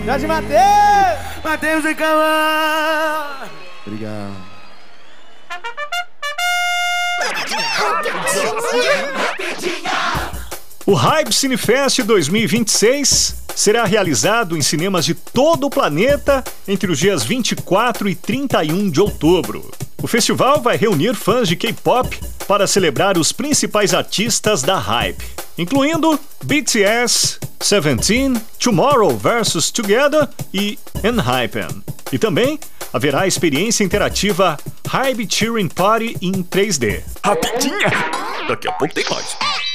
Jorge Matheus! Matheus e Cauã! Obrigado. O Hype Cinefest 2026 será realizado em cinemas de todo o planeta entre os dias 24 e 31 de outubro. O festival vai reunir fãs de K-pop para celebrar os principais artistas da Hype, incluindo BTS, Seventeen, Tomorrow vs Together e ENHYPEN. E também haverá a experiência interativa Hype Cheering Party em 3D. Rapidinha! Daqui a pouco tem mais.